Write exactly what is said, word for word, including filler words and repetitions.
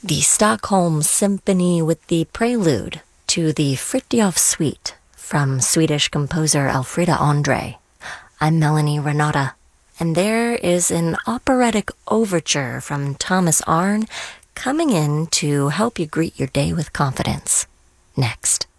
The Stockholm Symphony with the prelude to the Fritjof Suite from Swedish composer Elfrida Andre. I'm Melanie Renata, and there is an operatic overture from Thomas Arne coming in to help you greet your day with confidence. Next.